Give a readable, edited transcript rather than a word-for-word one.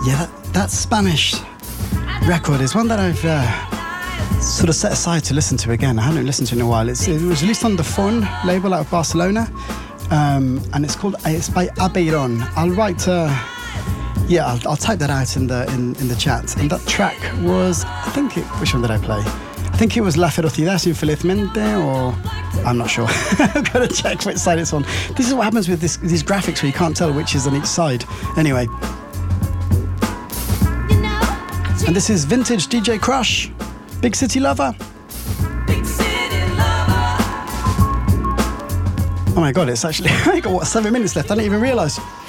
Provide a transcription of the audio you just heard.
Yeah, that Spanish record is one that I've sort of set aside to listen to again. I haven't listened to it in a while. It was released on the Fon label out of Barcelona, and it's by Abeiron. I'll type that out in the chat. And that track was, which one did I play? I think it was La Ferocidad Infelizmente, or I'm not sure. I've got to check which side it's on. This is what happens with these graphics where you can't tell which is on each side. Anyway. And this is vintage DJ Crush, Big City Lover. Big City Lover. Oh my God, it's actually, I got 7 minutes left. I didn't even realise.